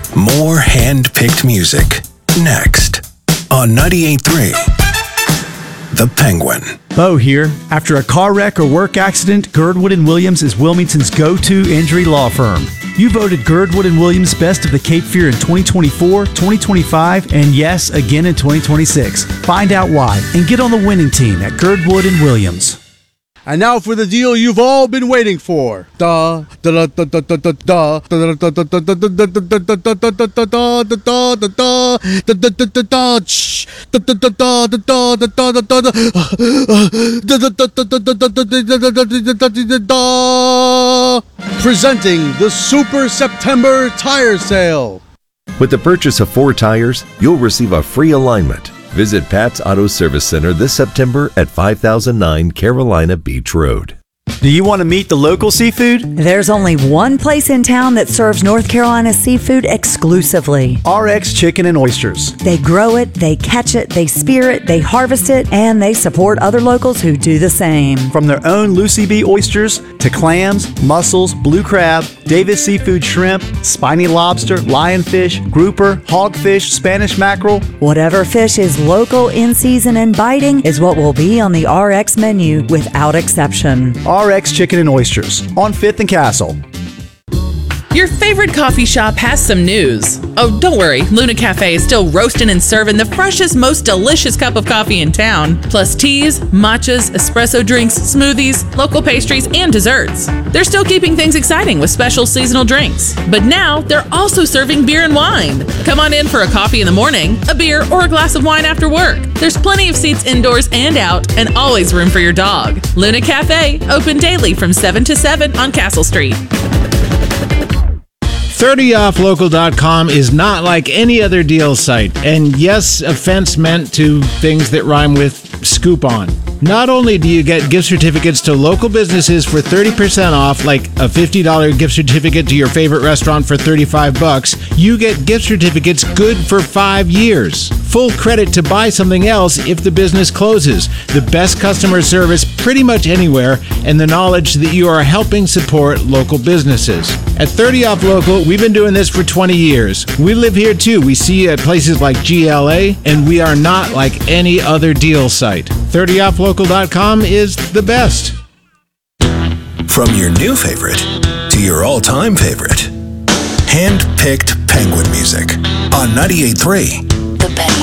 More hand-picked music. Next on 98.3 The Penguin. Bo here. After a car wreck or work accident, Girdwood & Williams is Wilmington's go-to injury law firm. You voted Girdwood & Williams Best of the Cape Fear in 2024, 2025, and yes, again in 2026. Find out why and get on the winning team at Girdwood & Williams. And now for the deal you've all been waiting for. Presenting the Super September Tire Sale. With the purchase of 4 tires, you'll receive a free alignment. Visit Pat's Auto Service Center this September at 5009 Carolina Beach Road. Do you want to meet the local seafood? There's only one place in town that serves North Carolina seafood exclusively. RX Chicken and Oysters. They grow it, they catch it, they spear it, they harvest it, and they support other locals who do the same. From their own Lucy B oysters to clams, mussels, blue crab, Davis seafood shrimp, spiny lobster, lionfish, grouper, hogfish, Spanish mackerel. Whatever fish is local, in season, and biting is what will be on the RX menu without exception. RX Chicken and Oysters on 5th and Castle. Your favorite coffee shop has some news. Oh, don't worry, Luna Cafe is still roasting and serving the freshest, most delicious cup of coffee in town, plus teas, matchas, espresso drinks, smoothies, local pastries, and desserts. They're still keeping things exciting with special seasonal drinks, but now they're also serving beer and wine. Come on in for a coffee in the morning, a beer, or a glass of wine after work. There's plenty of seats indoors and out, and always room for your dog. Luna Cafe, open daily from 7 to 7 on Castle Street. 30offlocal.com is not like any other deal site. And yes, offense meant to things that rhyme with scoop on. Not only do you get gift certificates to local businesses for 30% off, like a $50 gift certificate to your favorite restaurant for $35, you get gift certificates good for 5 years. Full credit to buy something else if the business closes. The best customer service pretty much anywhere, and the knowledge that you are helping support local businesses. At 30 Off Local, we've been doing this for 20 years. We live here too. We see you at places like GLA, and we are not like any other deal site. 30offlocal.com is the best. From your new favorite to your all-time favorite. Hand-picked Penguin music on 98.3